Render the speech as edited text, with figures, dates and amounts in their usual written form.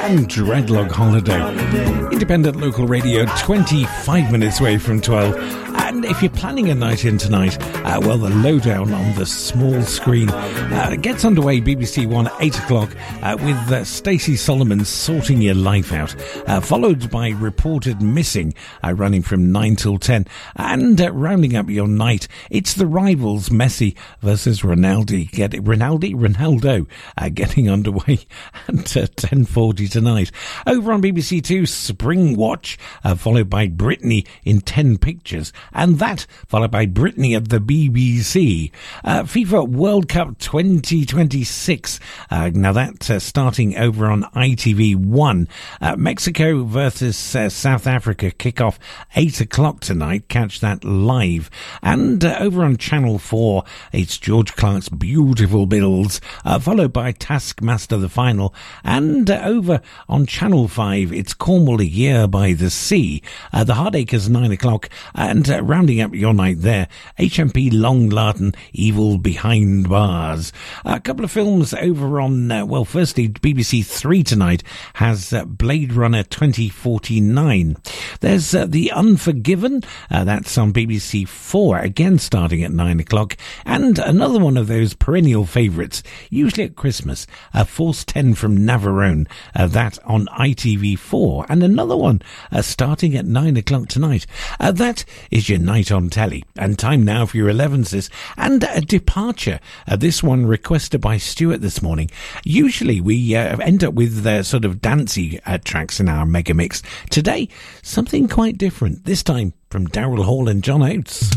and Dreadlock Holiday. Independent local radio, 25 minutes away from 12. And if you're planning a night in tonight, well, the lowdown on the small screen gets underway BBC One 8 o'clock with Stacey Solomon Sorting Your Life Out, followed by Reported Missing running from 9 till 10. And rounding up your night, it's the rivals Messi versus Ronaldo getting underway at 10:40 tonight. Over on BBC Two, Spring Watch, followed by Britney in 10 Pictures, and that followed by Britney at the BBC. FIFA World Cup 2026, now that's starting over on ITV1. Mexico versus South Africa kick-off 8 o'clock tonight. Catch that live. And over on Channel 4, it's George Clark's Beautiful Bills, followed by Taskmaster the Final. And over on Channel 5, it's Cornwall, A Year by the Sea. The Heartacres 9 o'clock. And rounding up your night there, HMP Long Lartin, Evil Behind Bars. A couple of films over on, firstly, BBC 3 tonight has Blade Runner 2049. There's The Unforgiven, that's on BBC 4, again starting at 9 o'clock. And another one of those perennial favourites, usually at Christmas, Force 10 from Navarone, that on ITV4. And another one starting at 9 o'clock tonight. That is your night on telly. And time now for your 11s. And a departure. This one requested by Stuart this morning. Usually we end up with sort of dancey tracks in our mega mix. Today, something quite different. This time from Daryl Hall and John Oates.